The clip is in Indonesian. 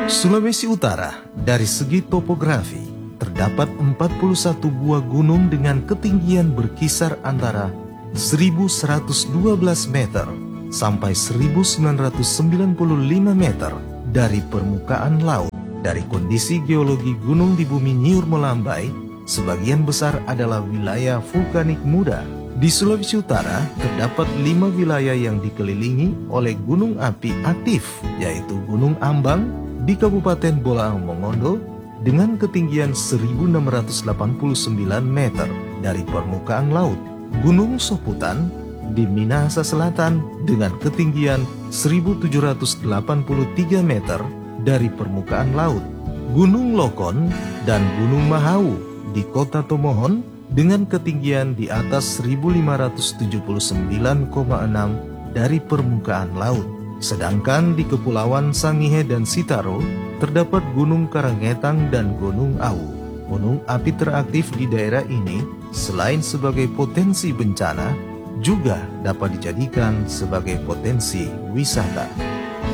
Sulawesi Utara, dari segi topografi, terdapat 41 buah gunung dengan ketinggian berkisar antara 1112 meter sampai 1995 meter dari permukaan laut. Dari kondisi geologi gunung di bumi Nyur Melambai, sebagian besar adalah wilayah vulkanik muda. Di Sulawesi Utara, terdapat 5 wilayah yang dikelilingi oleh gunung api aktif, yaitu Gunung Ambang di Kabupaten Bolaang Mongondo dengan ketinggian 1689 meter dari permukaan laut, Gunung Soputan di Minahasa Selatan dengan ketinggian 1783 meter dari permukaan laut, Gunung Lokon dan Gunung Mahau di Kota Tomohon dengan ketinggian di atas 1579,6 dari permukaan laut. Sedangkan di Kepulauan Sangihe dan Sitaro terdapat Gunung Karangetang dan Gunung Awu. Gunung api teraktif di daerah ini selain sebagai potensi bencana juga dapat dijadikan sebagai potensi wisata.